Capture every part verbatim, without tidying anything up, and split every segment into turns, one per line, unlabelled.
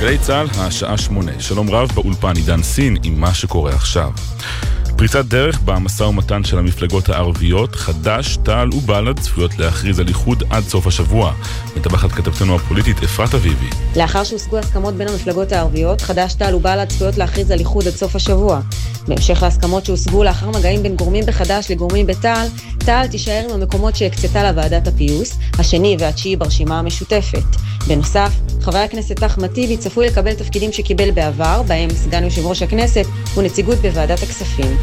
גלי צהל, השעה שמונה. שלום רב, באולפן עידן סין עם מה שקורה עכשיו. פריצת דרך במשא ומתן של המפלגות הערביות, חד"ש, תע"ל ובל"ד צפויות להכריז על איחוד עד סוף השבוע. מטבחת כתבתנו הפוליטית אפרת אביבי.
לאחר שהושגו הסכמות בין המפלגות הערביות, חד"ש, תע"ל ובל"ד צפויות להכריז על איחוד עד סוף השבוע. בהמשך להסכמות שהושגו לאחר מגעים בין גורמים בחד"ש לגורמים בתע"ל, תע"ל תישאר עם המקומות שהקצתה לוועדת הפיוס, השני והתשיעי ברשימה המשותפת. בנוסף, חבר הכנסת אחמד טיבי צפוי לקבל תפקידים שקיבל בעבר, בהם סגן יושב ראש הכנסת ונציגות בוועדת הכספים.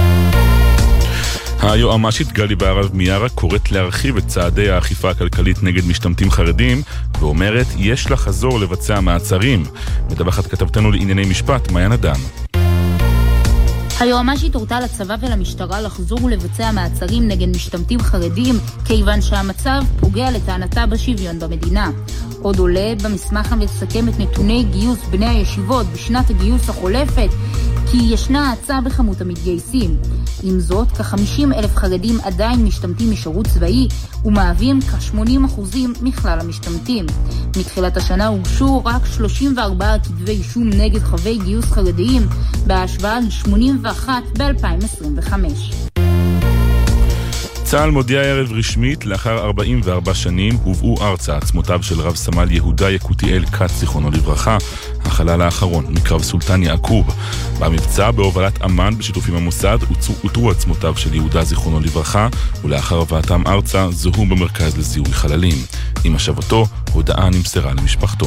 היועמ"שית גלי בהרב מיארה קוראת להרחיב את צעדי האכיפה הכלכלית נגד משתמטים חרדים, ואומרת יש לחזור לבצע מעצרים. מדווחת כתבתנו לענייני משפט, מעיין אדן.
היועמ"שית הורתה לצבא ולמשטרה לחזור ולבצע מעצרים נגד משתמטים חרדים, כיוון שהמצב פוגע לטענתה בשוויון במדינה. עוד עולה במסמך המסכם את נתוני גיוס בני הישיבות בשנת הגיוס החולפת, כי ישנה האצה בכמות המתגייסים. עם זאת, כ-חמישים אלף חרדים עדיין משתמטים משירות צבאי, ומהווים כ-שמונים אחוזים מכלל המשתמטים. מתחילת השנה הוגשו רק שלושים וארבעה כתבי אישום נגד חווי גיוס חרדיים, בהשוואה ל-שמונים ואחת ב-אלפיים עשרים וחמש.
צה"ל מודיע ערב רשמית, לאחר ארבעים וארבע שנים הובאו ארצה עצמותיו של רב סמל יהודה יקותיאל כץ זיכרונו לברכה, החלל האחרון מקרב סולטן יעקוב. במבצע בהובלת אמן בשיתוף עם המוסד הותרו עצמותיו של יהודה זיכרונו לברכה, ולאחר הבאתם ארצה זוהו במרכז לזיהוי חללים. עם השבתו הודעה נמסרה למשפחתו.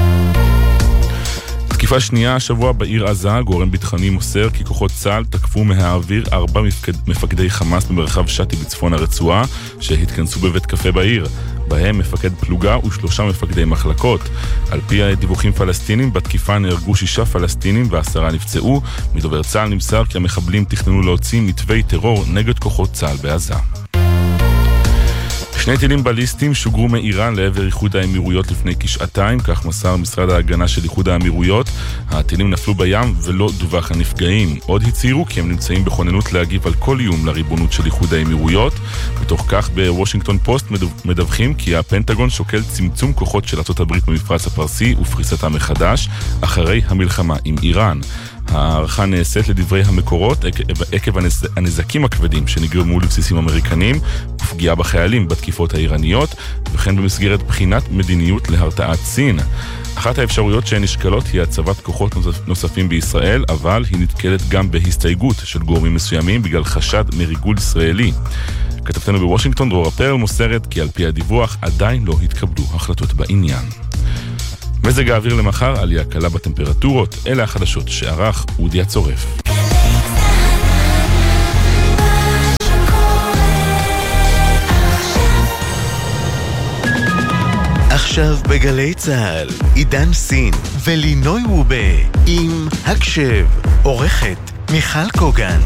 תקיפה שנייה השבוע בעיר עזה, גורם ביטחוני מוסר כי כוחות צה"ל תקפו מהאוויר ארבע מפקד, מפקדי חמאס במרחב שתי בצפון הרצועה שהתכנסו בבית קפה בעיר. בהם מפקד פלוגה ושלושה מפקדי מחלקות. על פי הדיווחים פלסטינים, בתקיפה נהרגו שישה פלסטינים ועשרה נפצעו. מדובר צה"ל נמסר כי המחבלים תכננו להוציא מתווי טרור נגד כוחות צה"ל בעזה. שני טילים בליסטיים שוגרו מאיראן לעבר איחוד האמירויות לפני כשעתיים, כך מסר משרד ההגנה של איחוד האמירויות. הטילים נפלו בים ולא דווח על נפגעים. עוד הצהירו כי הם נמצאים בכוננות להגיב על כל איום לריבונות של איחוד האמירויות. בתוך כך בוושינגטון פוסט מדווחים כי הפנטגון שוקל צמצום כוחות של ארצות הברית במפרץ הפרסי ופריסתה מחדש אחרי המלחמה עם איראן. הערכה נעשית לדברי המקורות עקב הנזקים הכבדים שנגרמו לבסיסים אמריקנים ופגיעה בחיילים בתקיפות האיראניות, וכן במסגרת בחינת מדיניות להרתעת סין. אחת האפשרויות שהן נשקלות היא הצבת כוחות נוספים בישראל, אבל היא נתקלת גם בהסתייגות של גורמים מסוימים בגלל חשד מריגול ישראלי. כתבתנו בוושינגטון דרורה פרל מוסרת כי על פי הדיווח עדיין לא התקבלו החלטות בעניין. מזג האוויר למחר, עלייה קלה בטמפרטורות, אלה החדשות שערך אודי הצורף.
עכשיו בגלי צהל, עידן סין ולינוי וובה עם הקשב, עורכת מיכל קוגן.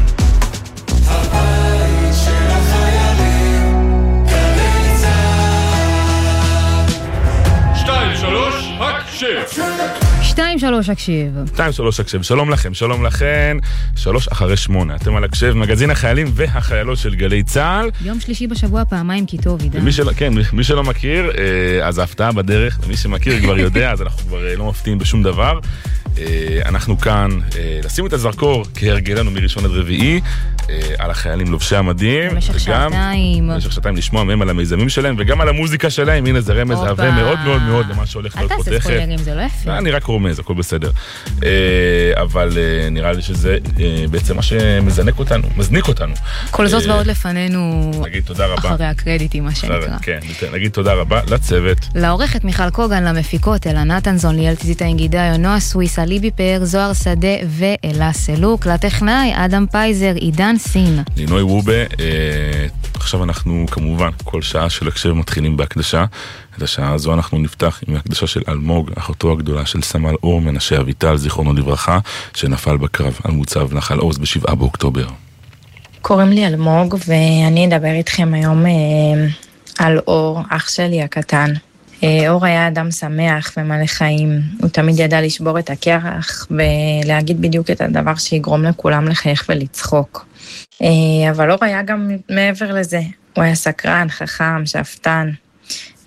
הבית של החיילים, גלי צהל. שתיים, שלוש, הקשב.
שתיים שלוש הקשב.
שתיים שלוש הקשב. שלום לכם, שלום לכן. שלוש אחרי שמונה. אתם על הקשב, מגזין החיילים והחיילות של גלי צהל.
יום שלישי בשבוע פעמיים כי טוב, עידן.
של... כן, מי שלא מכיר, אז ההפתעה בדרך. מי שמכיר כבר יודע, אז אנחנו כבר לא מפתיעים בשום דבר. אנחנו כאן לשים את הזרקור כהרגלנו מראשון עד רביעי על החיילים לובשי המדים,
במשך שעתיים
במשך שעתיים לשמוע מהם על המיזמים שלהם וגם על המוזיקה שלהם. הנה זה רמז הרבה מאוד מאוד מאוד למה שהולך להיות פה תכף.
אל תעשה ספוילרים, זה לא יפה.
אני רק רומז, הכל בסדר, אבל נראה לי שזה בעצם מה שמזנק אותנו, מזניק אותנו.
כל זאת ועוד לפנינו אחרי הקרדיטים, מה שנקרא.
כן, נגיד תודה רבה לצוות,
לעורכת מיכל קוגן, למפיקות אלה נתנזון, ליאל תזיתה אינגידה, יונוע סוויס, ליבי פאר, זוהר שדה ואלה סלוק, לטכנאי אדם פייזר, עידן סין,
לינוי וובה. אה, עכשיו אנחנו כמובן כל שעה של הקשב מתחילים בהקדשה. את השעה הזו אנחנו נפתח עם הקדשה של אלמוג, אחותו הגדולה של סמל אור מנשה אביטל זיכרונו לברכה, שנפל בקרב על מוצב נחל עוז בשבעה באוקטובר.
קוראים לי אלמוג ואני אדבר איתכם היום אה, על אור, אח שלי הקטן. אור היה אדם שמח ומלא חיים, הוא תמיד ידע לשבור את הקרח ולהגיד בדיוק את הדבר שיגרום לכולם לחייך ולצחוק. אבל אור היה גם מעבר לזה, הוא היה סקרן, חכם, שאפתן.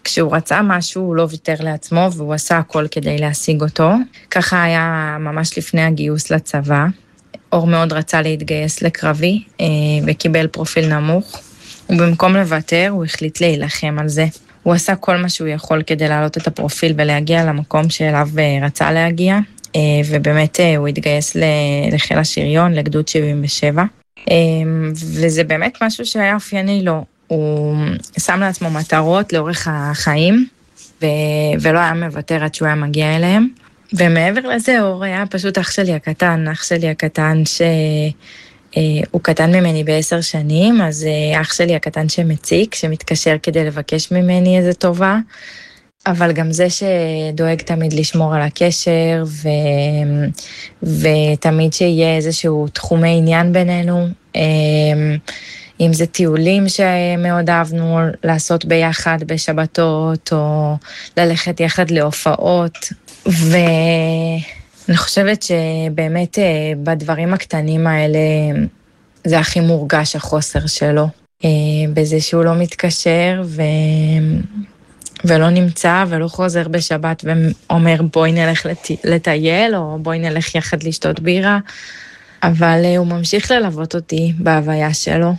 כשהוא רצה משהו, הוא לא ויתר לעצמו, והוא עשה הכל כדי להשיג אותו. ככה היה ממש לפני הגיוס לצבא. אור מאוד רצה להתגייס לקרבי, וקיבל פרופיל נמוך. ובמקום לוותר, הוא החליט להילחם על זה. הוא עשה כל מה שהוא יכול כדי להעלות את הפרופיל ולהגיע למקום שאליו רצה להגיע, ובאמת הוא התגייס לחיל השריון, לגדוד שבעים ושבע, וזה באמת משהו שהיה אופייני לו. הוא שם לעצמו מטרות לאורך החיים, ולא היה מוותר עד שהוא היה מגיע אליהם. ומעבר לזה, אור היה פשוט אח שלי הקטן, אח שלי הקטן שהוא קטן ממני בעשר שנים, אז אח שלי הקטן שמציק, שמתקשר כדי לבקש ממני איזה טובה, אבל גם זה שדואג תמיד לשמור על הקשר, ו... ותמיד שיהיה איזשהו תחומי עניין בינינו, אם זה טיולים שמאוד אהבנו לעשות ביחד בשבתות, או ללכת יחד להופעות, ואני חושבת שבאמת בדברים הקטנים האלה, זה הכי מורגש החוסר שלו, בזה שהוא לא מתקשר, ו... ולא נמצא, ולא חוזר בשבת, ואומר בואי נלך לת... לטייל, או בואי נלך יחד לשתות בירה, אבל הוא ממשיך ללוות אותי בהוויה שלו,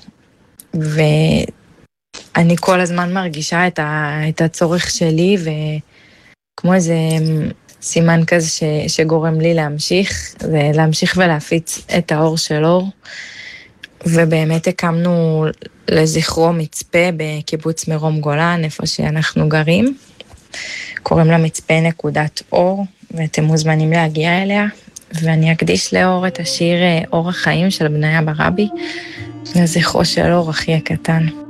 ואני כל הזמן מרגישה את, ה... את הצורך שלי, וכמו איזה סימן כזה ש... שגורם לי להמשיך, ולהמשיך ולהפיץ את האור של אור, ובאמת הקמנו לזכרו מצפה בקיבוץ מרום גולן, איפה שאנחנו גרים. קוראים לה מצפה נקודת אור, ואתם מוזמנים להגיע אליה. ואני אקדיש לאור את השיר אור החיים של בניה ברבי, לזכרו של אור אחי הקטן.